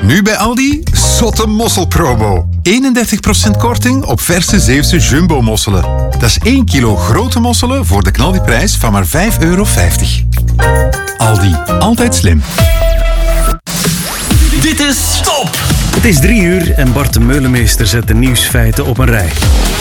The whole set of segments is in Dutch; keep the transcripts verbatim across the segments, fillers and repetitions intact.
Nu bij Aldi, zotte mosselpromo. eenendertig procent korting op verse Zeeuwse jumbo-mosselen. Dat is één kilo grote mosselen voor de knaldiprijs van maar vijf euro vijftig. Aldi, altijd slim. Dit is Stop! Het is drie uur en Bart de Meulemeester zet de nieuwsfeiten op een rij.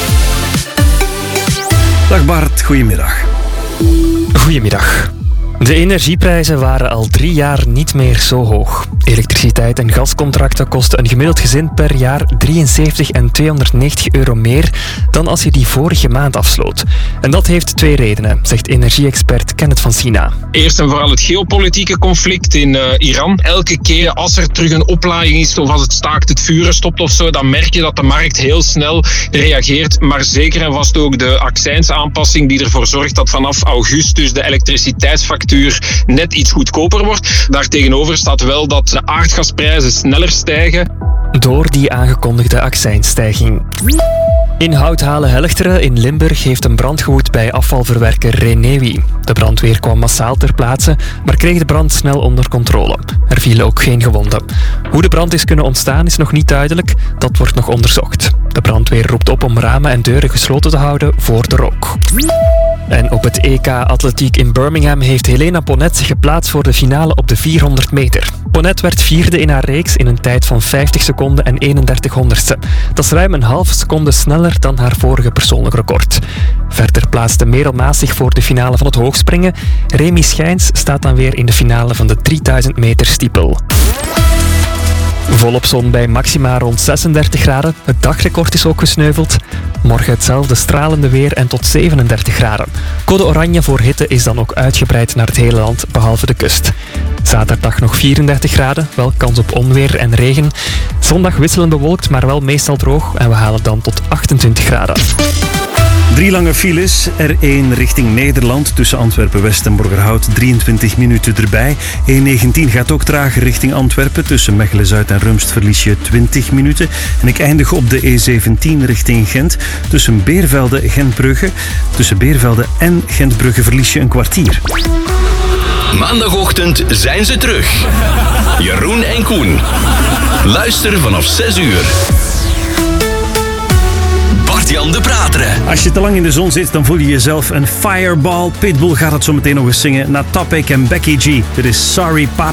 Dag Bart, goedemiddag. Goedemiddag. De energieprijzen waren al drie jaar niet meer zo hoog. Elektriciteit- en gascontracten kosten een gemiddeld gezin per jaar drieënzeventig en tweehonderdnegentig euro meer dan als je die vorige maand afsloot. En dat heeft twee redenen, zegt energie-expert Kenneth van Sina. Eerst en vooral het geopolitieke conflict in uh, Iran. Elke keer als er terug een oplaaiing is of als het staakt het vuren stopt of zo, dan merk je dat de markt heel snel reageert. Maar zeker en vast ook de accijnsaanpassing die ervoor zorgt dat vanaf augustus de elektriciteitsfactuur net iets goedkoper wordt. Daartegenover staat wel dat de aardgasprijzen sneller stijgen. Door die aangekondigde accijnsstijging. In Houthalen-Helchteren in Limburg heeft een brand gewoed bij afvalverwerker Renewi. De brandweer kwam massaal ter plaatse, maar kreeg de brand snel onder controle. Er vielen ook geen gewonden. Hoe de brand is kunnen ontstaan is nog niet duidelijk. Dat wordt nog onderzocht. De brandweer roept op om ramen en deuren gesloten te houden voor de rook. En op het E K Atletiek in Birmingham heeft Helena Ponnet zich geplaatst voor de finale op de vierhonderd meter. Ponnet werd vierde in haar reeks in een tijd van vijftig seconden en eenendertig honderdste. Dat is ruim een halve seconde sneller dan haar vorige persoonlijk record. Verder plaatste Merel Maas zich voor de finale van het hoogspringen. Remy Schijns staat dan weer in de finale van de drieduizend meter stiepel. Volop zon bij maxima rond zesendertig graden. Het dagrecord is ook gesneuveld. Morgen hetzelfde stralende weer en tot zevenendertig graden. Code oranje voor hitte is dan ook uitgebreid naar het hele land, behalve de kust. Zaterdag nog vierendertig graden, wel kans op onweer en regen. Zondag wisselend bewolkt, maar wel meestal droog en we halen dan tot achtentwintig graden. Drie lange files. R één richting Nederland tussen Antwerpen-West en Borgerhout drieëntwintig minuten erbij. E negentien gaat ook trager richting Antwerpen. Tussen Mechelen-Zuid en Rumst verlies je twintig minuten. En ik eindig op de E zeventien richting Gent. Tussen Beervelde en Gentbrugge. Tussen Beervelde en Gentbrugge verlies je een kwartier. Maandagochtend zijn ze terug. Jeroen en Koen. Luister vanaf zes uur. Bart-Jan de Prateren. Als je te lang in de zon zit, dan voel je jezelf een fireball. Pitbull gaat het zo meteen nog eens zingen na Topic en Becky G. Dit is Sorry Papa.